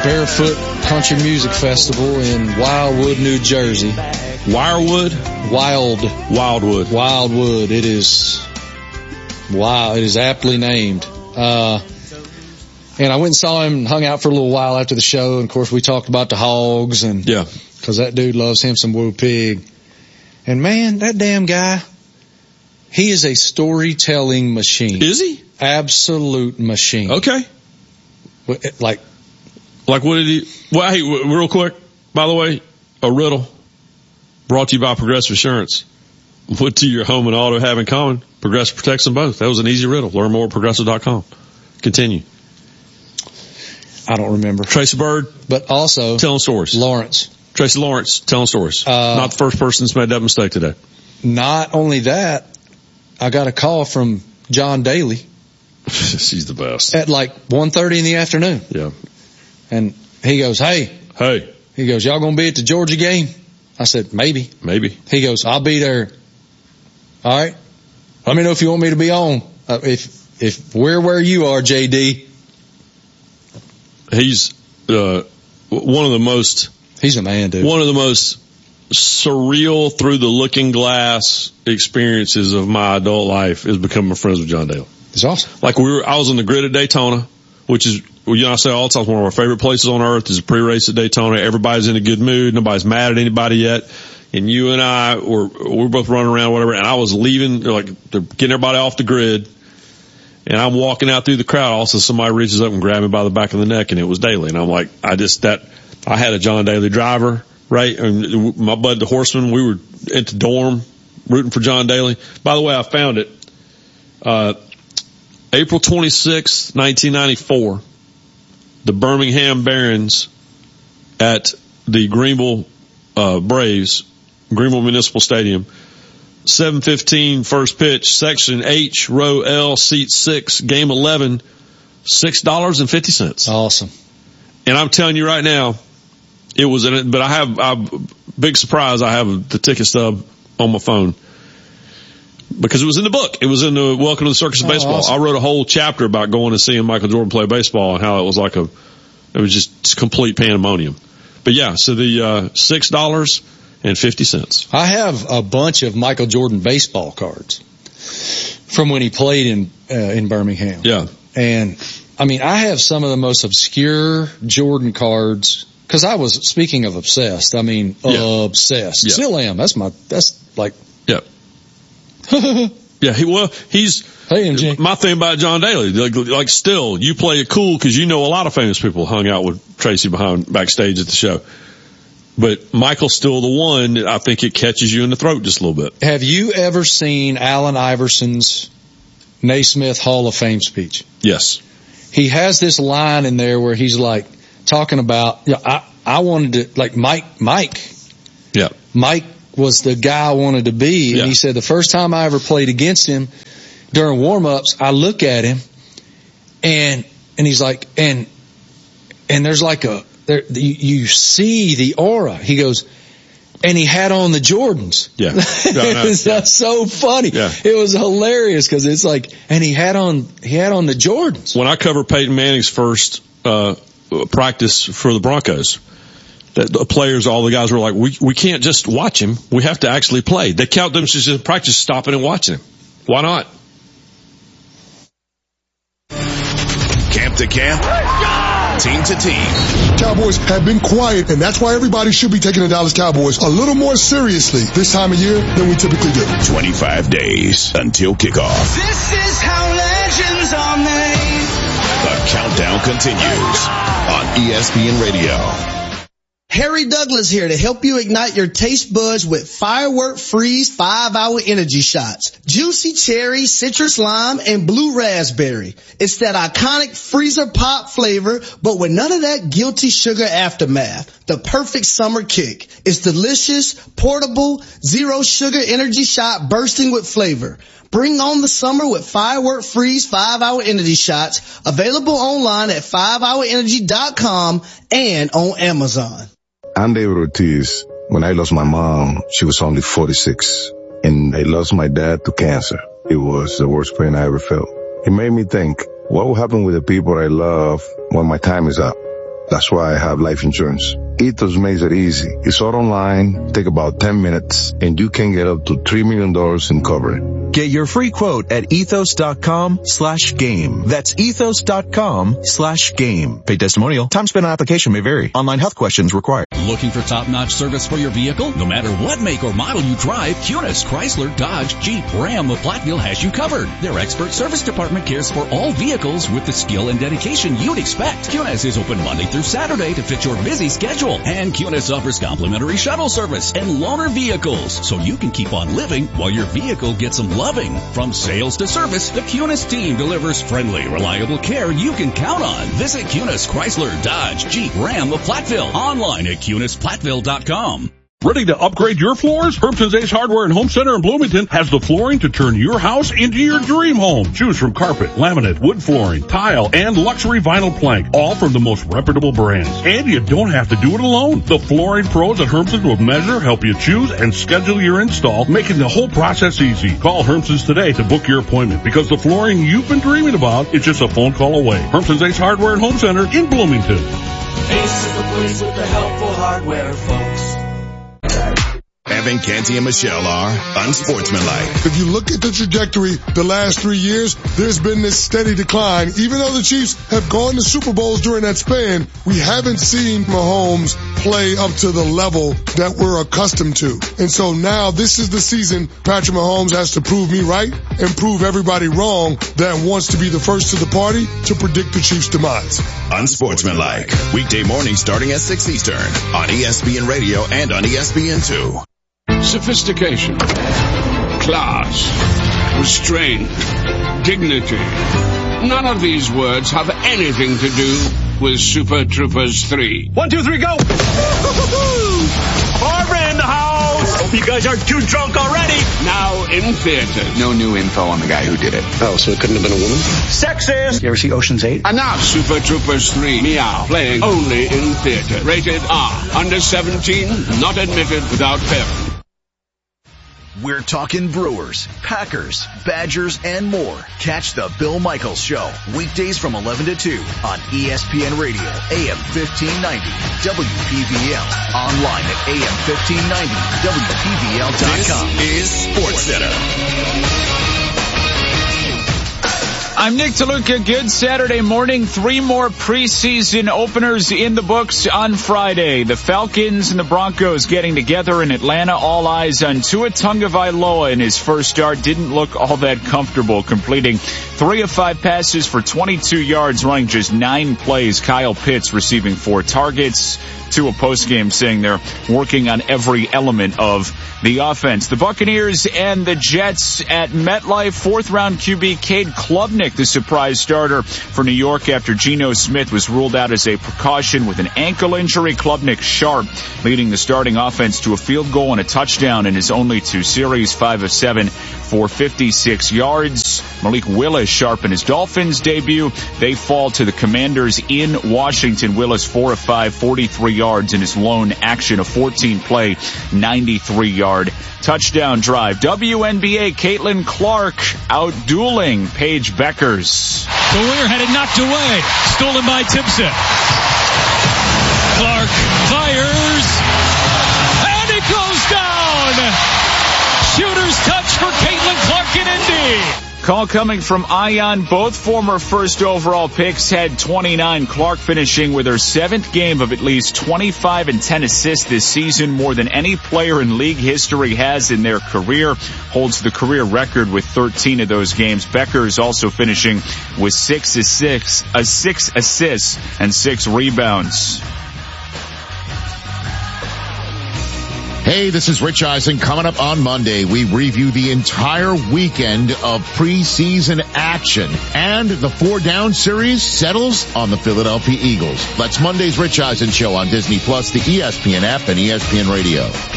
Barefoot Country Music Festival in Wildwood, New Jersey. Wildwood? Wildwood. It is aptly named. And I went and saw him and hung out for a little while after the show. And of course we talked about the hogs and, yeah, cause that dude loves him some Woo Pig. And man, that damn guy, he is a storytelling machine. Is he? Absolute machine. Okay. Like what did he, well, hey, real quick, by the way, a riddle brought to you by Progressive Insurance. What do your home and auto have in common? Progressive protects them both. That was an easy riddle. Learn more at Progressive.com. Continue. I don't remember. Tracy Bird. But also. Telling stories. Lawrence. Tracy Lawrence, telling stories. Not the first person that's made that mistake today. Not only that, I got a call from John Daly. She's the best. At like 1:30 in the afternoon. Yeah. And he goes, hey. He goes, y'all gonna be at the Georgia game? I said, maybe. He goes, I'll be there. All right. Let me know if you want me to be on. If we're where you are, JD. He's, one of the most. He's a man, dude. One of the most surreal through the looking glass experiences of my adult life is becoming friends with John Daly. It's awesome. Like I was on the grid at Daytona, which is, I say all the time, one of our favorite places on earth is a pre-race at Daytona. Everybody's in a good mood. Nobody's mad at anybody yet. And you and I we're both running around, whatever. And I was leaving, they're getting everybody off the grid. And I'm walking out through the crowd. Also, somebody reaches up and grabs me by the back of the neck, and it was Daly. And I'm like, I had a John Daly driver, right? And my bud, the Horseman, we were at the dorm rooting for John Daly. By the way, I found it. April 26, 1994, the Birmingham Barons at the Greenville Braves, Greenville Municipal Stadium. 7:15 first pitch, section H, row L, seat 6, game 11, $6.50. Awesome. And I'm telling you right now, it was but I have big surprise. I have the ticket stub on my phone because it was in the book. It was in the Welcome to the Circus of Baseball. Awesome. I wrote a whole chapter about going and seeing Michael Jordan play baseball and how it was it was just complete pandemonium. But yeah, so the $6.50. I have a bunch of Michael Jordan baseball cards from when he played in Birmingham. Yeah. And I mean, I have some of the most obscure Jordan cards because I was, speaking of obsessed, obsessed. Yeah. Still am. That's like. Yeah. Yeah. Hey, MJ. My thing about John Daly, like still, you play it cool because you know a lot of famous people hung out with Tracy backstage at the show. But Michael's still the one that I think it catches you in the throat just a little bit. Have you ever seen Allen Iverson's Naismith Hall of Fame speech? Yes. He has this line in there where he's like talking about, I wanted to, like Mike. Yeah. Mike was the guy I wanted to be. And he said the first time I ever played against him during warm-ups, I look at him and he's like, and there's like you see the aura. He goes, and he had on the Jordans. Yeah. That's so funny. Yeah. It was hilarious because it's like, and he had on the Jordans. When I covered Peyton Manning's first, practice for the Broncos, the players, all the guys were like, we can't just watch him. We have to actually play. They count them just in practice, stopping and watching him. Why not? Camp to camp, team to team. Cowboys have been quiet, and that's why everybody should be taking the Dallas Cowboys a little more seriously this time of year than we typically do. 25 days until kickoff. This is how legends are made. The countdown continues on ESPN Radio. Harry Douglas here to help you ignite your taste buds with Firework Freeze 5-Hour Energy Shots. Juicy cherry, citrus lime, and blue raspberry. It's that iconic freezer pop flavor, but with none of that guilty sugar aftermath. The perfect summer kick. It's delicious, portable, zero sugar energy shot bursting with flavor. Bring on the summer with Firework Freeze 5-Hour Energy Shots. Available online at 5hourenergy.com and on Amazon. I'm David Ortiz. When I lost my mom, she was only 46. And I lost my dad to cancer. It was the worst pain I ever felt. It made me think, what will happen with the people I love when my time is up? That's why I have life insurance. Ethos makes it easy. It's all online, take about 10 minutes, and you can get up to $3 million in coverage. Get your free quote at ethos.com/game. That's ethos.com/game. Paid testimonial. Time spent on application may vary. Online health questions required. Looking for top-notch service for your vehicle? No matter what make or model you drive, Kunis, Chrysler, Dodge, Jeep, Ram of Platteville has you covered. Their expert service department cares for all vehicles with the skill and dedication you'd expect. Kunis is open Monday through Saturday to fit your busy schedule. And Kunis offers complimentary shuttle service and loaner vehicles, so you can keep on living while your vehicle gets some loving. From sales to service, the Kunis team delivers friendly, reliable care you can count on. Visit Kunis, Chrysler, Dodge, Jeep, Ram of Platteville. Online at KunisPlatteville.com. Ready to upgrade your floors? Hermson's Ace Hardware and Home Center in Bloomington has the flooring to turn your house into your dream home. Choose from carpet, laminate, wood flooring, tile, and luxury vinyl plank, all from the most reputable brands. And you don't have to do it alone. The flooring pros at Hermson's will measure, help you choose, and schedule your install, making the whole process easy. Call Hermson's today to book your appointment, because the flooring you've been dreaming about is just a phone call away. Hermson's Ace Hardware and Home Center in Bloomington. Ace is the place with the helpful hardware, folks. Evan, Canty, and Michelle are unsportsmanlike. If you look at the trajectory the last 3 years, there's been this steady decline. Even though the Chiefs have gone to Super Bowls during that span, we haven't seen Mahomes play up to the level that we're accustomed to. And so now this is the season Patrick Mahomes has to prove me right and prove everybody wrong that wants to be the first to the party to predict the Chiefs' demise. Unsportsmanlike. Weekday mornings starting at 6 Eastern on ESPN Radio and on ESPN2. Sophistication, class, restraint, dignity. None of these words have anything to do with Super Troopers 3. 1, 2, 3, go! Barbara in the house! Hope you guys aren't too drunk already. Now in theaters. No new info on the guy who did it. Oh, so it couldn't have been a woman? Sexist! You ever see Ocean's 8? Enough! Super Troopers 3, Meow, playing only in theater. Rated R. Under 17, not admitted without parent. We're talking Brewers, Packers, Badgers, and more. Catch the Bill Michaels Show, weekdays from 11 to 2 on ESPN Radio, AM 1590, WPVL. Online at AM1590, WPVL.com. This is SportsCenter. I'm Nick DeLuca. Good Saturday morning. 3 more preseason openers in the books on Friday. The Falcons and the Broncos getting together in Atlanta. All eyes on Tua Tagovailoa in his first start. Didn't look all that comfortable, completing 3 of 5 passes for 22 yards, running just 9 plays. Kyle Pitts receiving 4 targets. Tua postgame saying they're working on every element of the offense. The Buccaneers and the Jets at MetLife. 4th-round QB Cade Klubnik, the surprise starter for New York after Geno Smith was ruled out as a precaution with an ankle injury. Klubnik sharp, leading the starting offense to a field goal and a touchdown in his only 2 series, 5 of 7 for 56 yards. Malik Willis sharp in his Dolphins debut. They fall to the Commanders in Washington. Willis 4 of 5, 43 yards in his lone action, a 14-play, 93-yard touchdown drive. WNBA, Caitlin Clark out-dueling Paige Beckers. Career had it knocked away. Stolen by Timpson. Clark fires. And it goes down. Shooter's touch for Caitlin Clark in Indy. Call coming from Ion. Both former first overall picks had 29. Clark finishing with her 7th game of at least 25 and 10 assists this season, more than any player in league history has in their career. Holds the career record with 13 of those games. Becker is also finishing with 6 assists and 6 rebounds. Hey, this is Rich Eisen. Coming up on Monday, we review the entire weekend of preseason action. And the 4-down series settles on the Philadelphia Eagles. That's Monday's Rich Eisen Show on Disney Plus, the ESPN app, and ESPN Radio.